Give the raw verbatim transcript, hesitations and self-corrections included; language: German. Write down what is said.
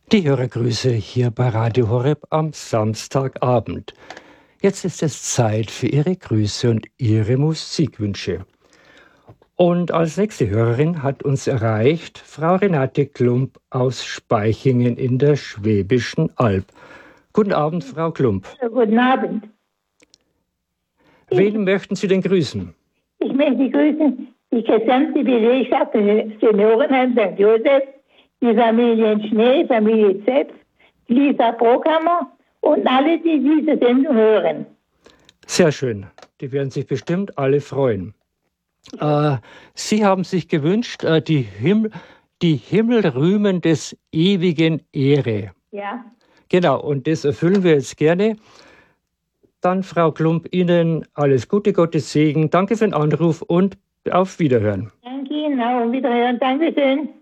Die Hörergrüße hier bei Radio Horeb am Samstagabend. Jetzt ist es Zeit für Ihre Grüße und Ihre Musikwünsche. Und als nächste Hörerin hat uns erreicht Frau Renate Klump aus Speichingen in der Schwäbischen Alb. Guten Abend, Frau Klump. Guten Abend. Wen ich, möchten Sie denn grüßen? Ich möchte grüßen die gesamte Belegschaft des Seniorenheim Sankt Josef, die Familien Schnee, Familie Zepp, Lisa Brockhammer und alle, die diese Sendung hören. Sehr schön. Die werden sich bestimmt alle freuen. Äh, Sie haben sich gewünscht, äh, die, Himmel, die Himmel rühmen des ewigen Ehre. Ja. Genau, und das erfüllen wir jetzt gerne. Dann, Frau Klump, Ihnen alles Gute, Gottes Segen. Danke für den Anruf und auf Wiederhören. Danke Ihnen auch und Wiederhören. Dankeschön.